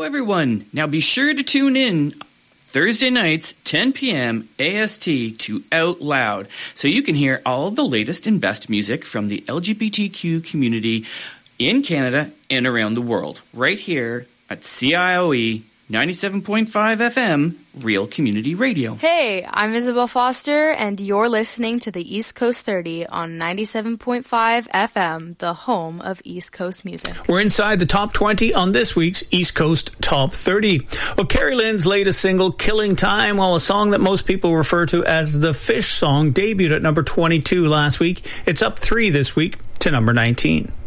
everyone. Now be sure to tune in Thursday nights, 10 p.m. AST to Out Loud, so you can hear all the latest and best music from the LGBTQ community in Canada and around the world, right here at CIOE 97.5 FM, Real Community Radio. Hey, I'm Isabel Foster, and you're listening to the East Coast 30 on 97.5 FM, the home of East Coast music. We're inside the top 20 on this week's East Coast Top 30. Well, Carrie Lynn's latest single, Killing Time, while a song that most people refer to as the Fish song, debuted at number 22 last week. It's up 3 this week to number 19.